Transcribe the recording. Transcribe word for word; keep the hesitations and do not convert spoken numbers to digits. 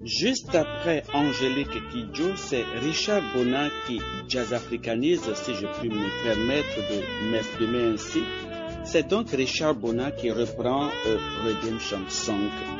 Juste après Angélique Kidjo, c'est Richard Bona qui jazzafricanise, si je puis me permettre de m'exprimer ainsi. C'est donc Richard Bona qui reprend euh, Redemption Song.